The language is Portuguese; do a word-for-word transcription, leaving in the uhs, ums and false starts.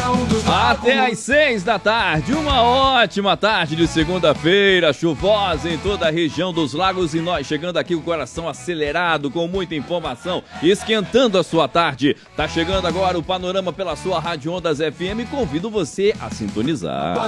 Até às seis da tarde, uma ótima tarde de segunda-feira, chuvosa em toda a região dos lagos e nós chegando aqui com o coração acelerado, com muita informação, esquentando a sua tarde. Tá chegando agora o panorama pela sua Rádio Ondas F M, convido você a sintonizar.